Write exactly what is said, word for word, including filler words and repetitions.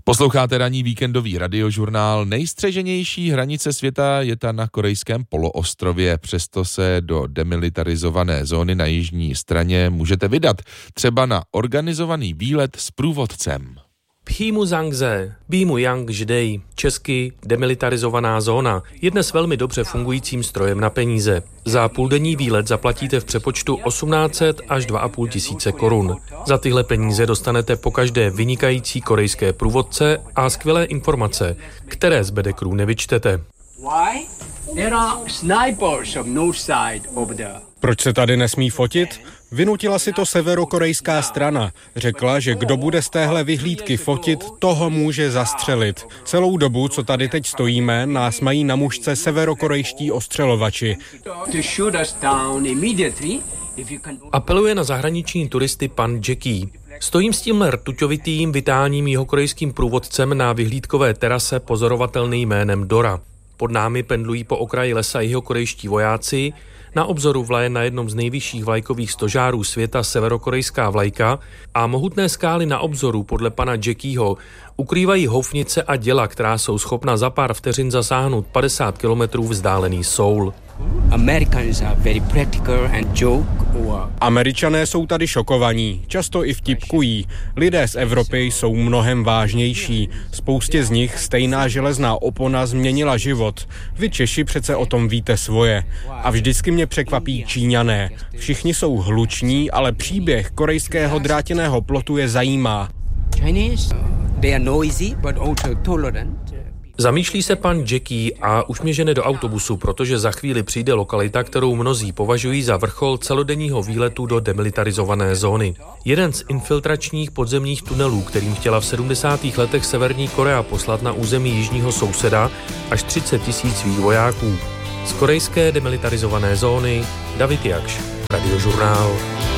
Posloucháte ranní víkendový radiožurnál. Nejstřeženější hranice světa je ta na korejském poloostrově. Přesto se do demilitarizované zóny na jižní straně můžete vydat. Třeba na organizovaný výlet s průvodcem. Pchimuzangze, Bimuyangždej, česky demilitarizovaná zóna, je dnes velmi dobře fungujícím strojem na peníze. Za půldenní výlet zaplatíte v přepočtu osmnáct set až dva a půl tisíce korun. Za tyhle peníze dostanete pokaždé vynikající korejské průvodce a skvělé informace, které z bedekru nevyčtete. Proč se tady nesmí fotit? Vynutila si to severokorejská strana. Řekla, že kdo bude z téhle vyhlídky fotit, toho může zastřelit. Celou dobu, co tady teď stojíme, nás mají na mušce severokorejští ostřelovači. Apeluje na zahraniční turisty pan Jackie. Stojím s tímhle rtuťovitým vytáním jihokorejským průvodcem na vyhlídkové terase pozorovatelný jménem Dora. Pod námi pendlují po okraji lesa jihokorejští vojáci, na obzoru vlaje na jednom z nejvyšších vlajkových stožárů světa severokorejská vlajka a mohutné skály na obzoru podle pana Jackieho ukrývají houfnice a děla, která jsou schopna za pár vteřin zasáhnout padesát kilometrů vzdálený Soul. Američané jsou tady šokovaní, často i vtipkují. Lidé z Evropy jsou mnohem vážnější. Spoustě z nich stejná železná opona změnila život. Vy Češi přece o tom víte svoje. A vždycky mě překvapí Číňané. Všichni jsou hluční, ale příběh korejského drátěného plotu je zajímá. Zamýšlí se pan Jackie a už mě žene do autobusu, protože za chvíli přijde lokalita, kterou mnozí považují za vrchol celodenního výletu do demilitarizované zóny. Jeden z infiltračních podzemních tunelů, kterým chtěla v sedmdesátých letech Severní Korea poslat na území jižního souseda až třicet tisíc svých vojáků. Z korejské demilitarizované zóny David Jakš, Radiožurnál.